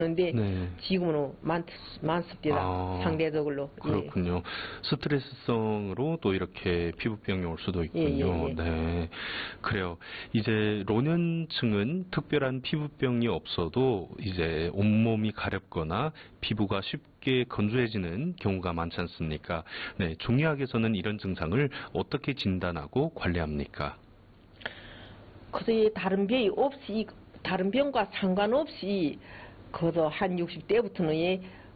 그런데 네. 지금은 많습니다. 상대적으로. 그렇군요. 예. 스트레스성으로 또 이렇게 피부병이 올 수도 있군요. 예. 네. 그래요. 이제 노년층은 특별한 피부병이 없어도 이제 온몸이 가렵거나 피부가 쉽게 건조해지는 경우가 많지 않습니까? 네. 중의학에서는 이런 증상을 어떻게 진단하고 관리합니까? 그래서 다른 병과 상관없이 그저 한 60대부터는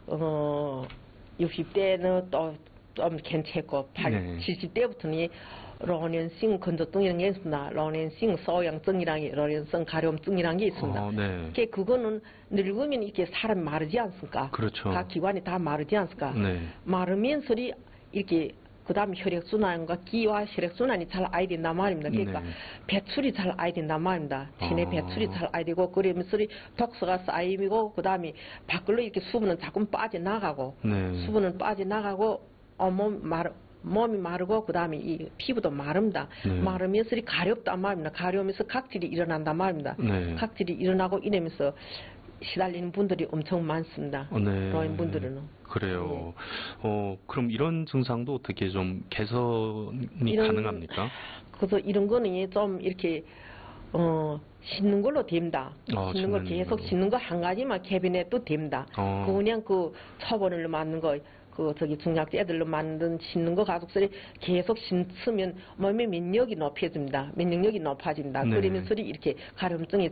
60대는 또 좀 괜찮고 70대부터는 로렌싱 건조증이라는 게 있습니다. 로렌싱 소양증이랑 가려움증이라는 게 있습니다. 네. 그거는 늙으면 이렇게 사람이 마르지 않습니까? 그렇죠. 다 기관이 다 마르지 않습니까? 네. 마르면서 이렇게 그 다음 혈액순환과 기와 혈액순환이 잘 아야 된단 말입니다. 그러니까 네. 배출이 잘 아야 된단 말입니다. 체내 배출이 잘 아야 되고, 그러면서 독소가 쌓이고, 그 다음에 밖으로 이렇게 수분은 자꾸 빠져나가고, 네. 수분은 빠져나가고, 몸이 마르고, 그 다음에 이 피부도 마릅니다. 네. 마르면서 가렵단 말입니다. 가려우면서 각질이 일어난단 말입니다. 네. 각질이 일어나고 이러면서 시달리는 분들이 엄청 많습니다. 네. 노인분들은. 그래요. 그럼 이런 증상도 어떻게 좀 개선이 가능합니까? 그래서 이런 거는 좀 이렇게 씻는 걸로 됩니다. 씻는 걸 계속 씻는 거 한 가지만 개변해도 됩니다. 그냥 처벌을 맞는 거, 중약제들로 만든 씻는 거 가족들이 계속 씻으면 몸의 면역이 높아집니다. 면역력이 높아진다. 네. 그러면서 이렇게 가려움증이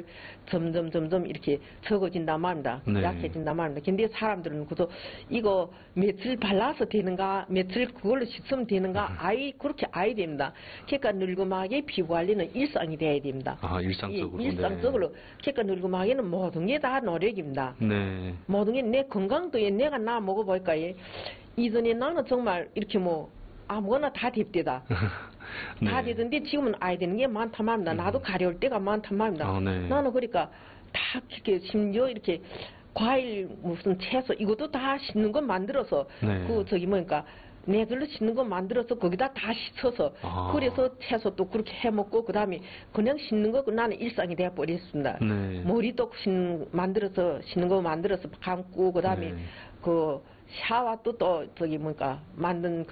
점점 이렇게 적어진단 말입니다. 네. 약해진단 말입니다. 근데 사람들은 그래서 이거 며칠 발라서 되는가, 며칠 그걸로 씻으면 되는가, 그렇게 아야 됩니다. 그러니까 늙음하게 피부 관리는 일상이 돼야 됩니다. 일상적으로. 일상적으로. 네. 그러니까 늙음하게는 모든 게 다 노력입니다. 네. 모든 게 내 건강도에 내가 나 먹어볼까요? 이전에 나는 정말 이렇게 아무거나 다 됩디다. 네. 다 되던데 지금은 아야 되는 게 많단 말입니다. 나도 가려울 때가 많단 말입니다. 네. 나는 그러니까 다 이렇게 심지어 이렇게 과일 무슨 채소 이것도 다 씻는 거 만들어서 네. 내 글로 씻는 거 만들어서 거기다 다 씻어서 그래서 채소도 그렇게 해먹고 그 다음에 그냥 씻는 거 나는 일상이 돼버렸습니다. 네. 머리도 씻는 거 만들어서 감고 그 다음에 네. 샤워도 만든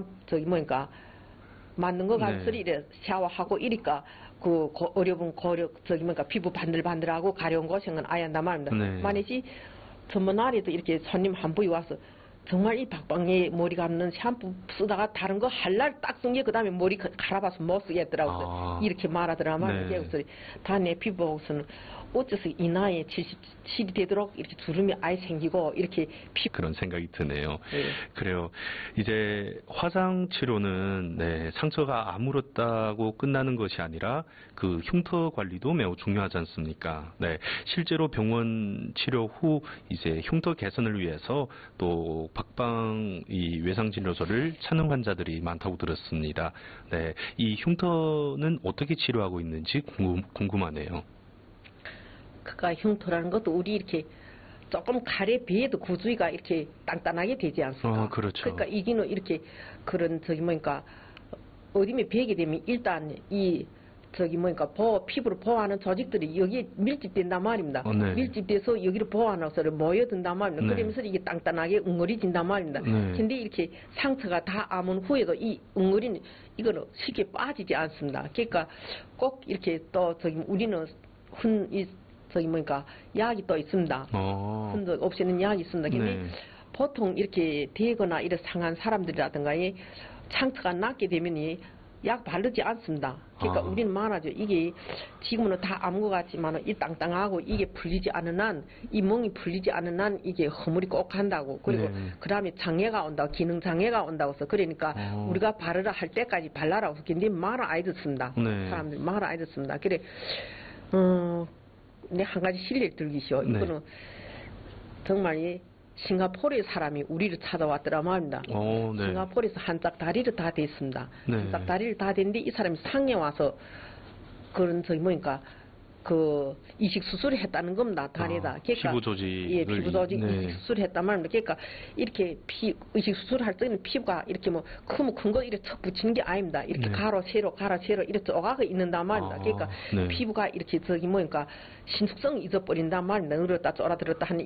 만든 거 가지고 네. 이래 샤워하고 이니까 어려운 피부 반들반들하고 가려운 것은 아야 한단 말입니다. 네. 만약에 전번날에도 이렇게 손님 한 분이 와서 정말 이 박방에 머리 감는 샴푸 쓰다가 다른 거 할 날 딱 쓴 게 그 다음에 머리 갈아봐서 못 쓰겠더라고요. 이렇게 말하더라 말이에요. 네. 다 내 피부 보고서는 어째서 이 나이에 77이 되도록 이렇게 주름이 아예 생기고 이렇게 그런 생각이 드네요. 네. 그래요. 이제 화상 치료는 상처가 아물었다고 끝나는 것이 아니라 그 흉터 관리도 매우 중요하지 않습니까? 네. 실제로 병원 치료 후 이제 흉터 개선을 위해서 또 박방 이 외상진료소를 찾는 환자들이 많다고 들었습니다. 네. 이 흉터는 어떻게 치료하고 있는지 궁금하네요. 그러니까 흉터라는 것도 우리 이렇게 조금 가래 비해도 구주위가 이렇게 단단하게 되지 않습니까? 그렇죠. 그러니까 이기는 이렇게 그런 어디에 베게 되면 일단 피부를 보호하는 조직들이 여기에 밀집된단 말입니다. 네. 밀집돼서 여기를 보호하면서 모여든단 말입니다. 네. 그러면서 이게 단단하게 웅얼해진단 말입니다. 네. 근데 이렇게 상처가 다 아문 후에도 이 웅얼이는 이거는 쉽게 빠지지 않습니다. 그러니까 꼭 이렇게 우리는 약이 또 있습니다. 흔적 없애는 약이 있습니다. 근데 네. 보통 이렇게 되거나 이런 상한 사람들이라든가 상처가 낫게 되면 약 바르지 않습니다. 그러니까 우리는 말하죠. 이게 지금은 다 아무 것 같지만 이 땅땅하고 이게 풀리지 않은 한, 이 멍이 풀리지 않은 한 이게 허물이 꼭 한다고. 그리고 그 다음에 장애가 온다고, 기능 장애가 온다고 해서 그러니까 우리가 바르라 할 때까지 발라라고 해서 근데 말을 안 듣습니다. 네. 사람들이 말을 안 듣습니다. 그래 내 한 가지 실례를 들기시오. 네. 이거는 정말 싱가포르의 사람이 우리를 찾아왔더라 말입니다. 네. 싱가포르에서 한짝 다리를 다 됐습니다. 네. 한짝 다리를 다 됐는데 이 사람이 상해 와서 그런 그 이식 수술을 했다는 겁니다. 다리에다. 피부 조직을 예, 피부 조직 네. 이식 수술을 했단 말입니다. 그러니까 이렇게 이식 수술할 때는 피부가 이렇게 뭐 큰 거 이렇게 척 붙이는 게 아닙니다. 이렇게 네. 가로 세로 이렇게 쪼가가 있는단 말입니다. 그러니까 네. 피부가 이렇게 저기 뭐니까 신축성이 잊어버린단 말입니다. 늘었다 쫄아들었다 하는